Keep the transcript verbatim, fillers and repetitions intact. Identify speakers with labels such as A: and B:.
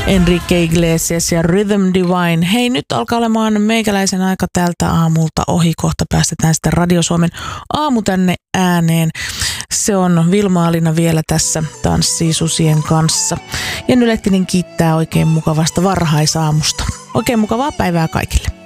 A: Enrique Iglesias ja Rhythm Divine. Hei, nyt alkaa olemaan meikäläisen aika tältä aamulta ohi. Kohta päästetään sitten Radio Suomen aamu tänne ääneen. Se on Vilma-Alina vielä tässä Tanssii susien kanssa. Ja Nylehtinen kiittää oikein mukavasta varhaisaamusta. Oikein mukavaa päivää kaikille.